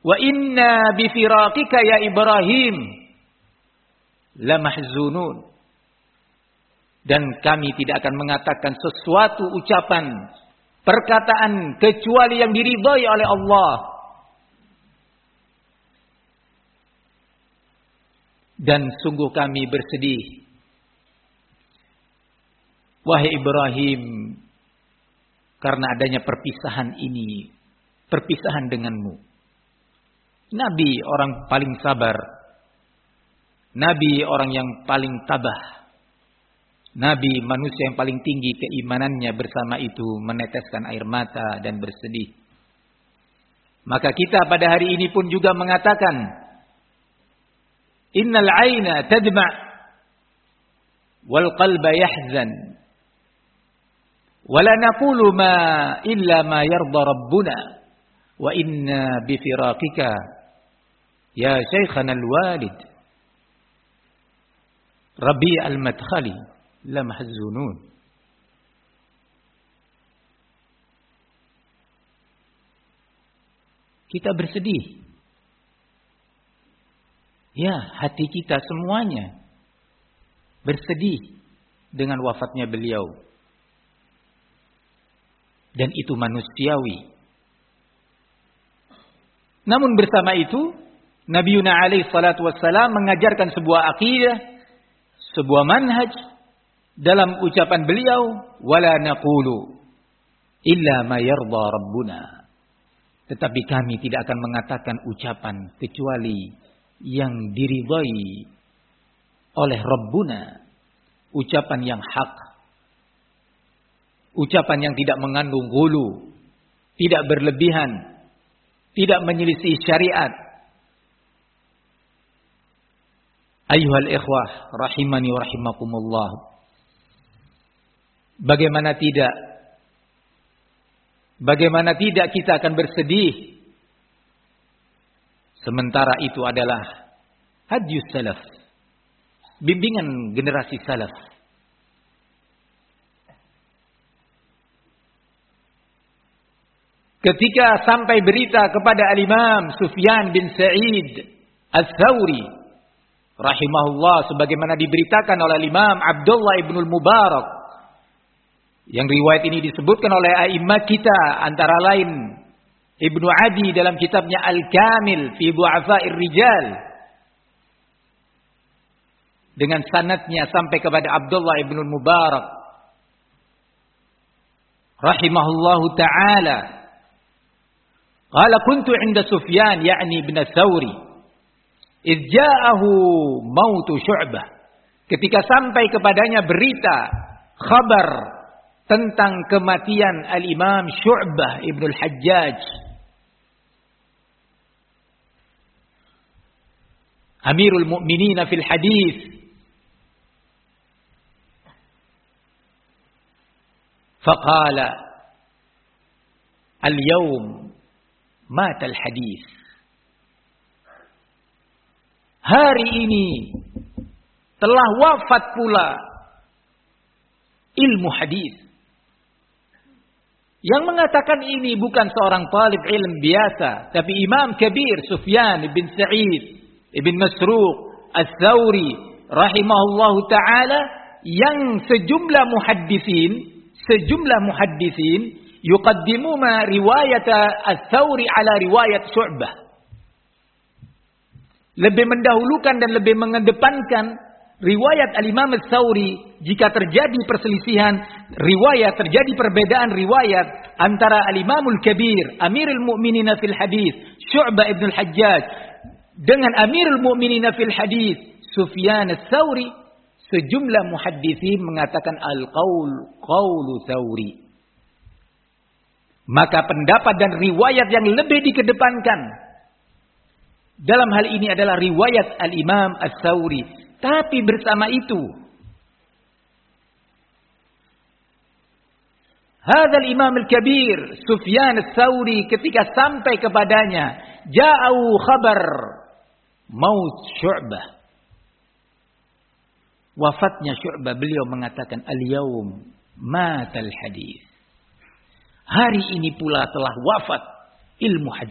Wa inna bifiraqika ya Ibrahim lamahzunun. Dan kami tidak akan mengatakan sesuatu ucapan, perkataan kecuali yang diridhai oleh Allah. Dan sungguh kami bersedih, wahai Ibrahim, karena adanya perpisahan ini, perpisahan denganmu. Nabi orang paling sabar, Nabi orang yang paling tabah, Nabi manusia yang paling tinggi keimanannya, bersama itu meneteskan air mata dan bersedih. Maka kita pada hari ini pun juga mengatakan, innal aina tadma' wal qalba yahzan wa la naqulu ma illa ma yarda rabbuna wa inna bi firaqika ya shaykhana al-walid Rabi' al-Madkhali lamahzunun. Kita bersedih. Ya, hati kita semuanya bersedih dengan wafatnya beliau. Dan itu manusiawi. Namun bersama itu, Nabi Yuna alaihi salatu wassalam mengajarkan sebuah akidah, sebuah manhaj dalam ucapan beliau, wala naqulu illa ma yarda rabbuna. Tetapi kami tidak akan mengatakan ucapan kecuali yang diridhai oleh Rabbuna, ucapan yang hak, ucapan yang tidak mengandung ghulu, tidak berlebihan, tidak menyelisih syariat. Ayyuhal ikhwah rahimani wa rahimakumullah. Bagaimana tidak kita akan bersedih, sementara itu adalah hadis salaf, bimbingan generasi salaf. Ketika sampai berita kepada Al-Imam Sufyan bin Sa'id Ats-Tsauri rahimahullah, sebagaimana diberitakan oleh Imam Abdullah ibn al-Mubarak, yang riwayat ini disebutkan oleh a'immat kita, antara lain Ibnu Adi dalam kitabnya Al-Kamil fi Du'afa'ir Rijal, dengan sanadnya sampai kepada Abdullah ibn al-Mubarak rahimahullahu ta'ala. Qala kuntu 'inda Sufyan ya'ni ibn Ats-Tsauri idh ja'ahu mautu Syu'bah. Ketika sampai kepadanya berita, khabar tentang kematian Al-Imam Syu'bah ibn al-Hajjaj, Amirul Mu'minin fil hadis. Faqala al-yawm mata al-hadis. Hari ini telah wafat pula ilmu hadis. Yang mengatakan ini bukan seorang talib ilm biasa, tapi Imam Kabir Sufyan bin Sa'id ibn Masruq Ats-Tsauri rahimahullahu ta'ala, yang sejumlah muhaddisin yuqaddimuna riwayat Ats-Tsauri ala riwayat Syu'bah. Lebih mendahulukan dan lebih mengedepankan riwayat Al-Imam Ats-Tsauri jika terjadi perselisihan riwayat, terjadi perbedaan riwayat antara Al-Imamul Kabir, Amirul Mu'minin fil hadis, Syu'bah ibn al-Hajjaj, dengan Amirul Mu'minin fil hadis, Sufyan Ats-Tsauri, sejumlah muhaddisin mengatakan al-qaul qaulu Tsauri. Maka pendapat dan riwayat yang lebih dikedepankan dalam hal ini adalah riwayat Al-Imam Ats-Tsauri. Tapi bersama itu, hadzal Imam al-Kabir Sufyan Ats-Tsauri, ketika sampai kepadanya ja'u khabar maut Syu'bah, wafatnya Syu'bah, beliau mengatakan al-yaum matal hadis. Hari ini pula telah wafat ilmu hadis.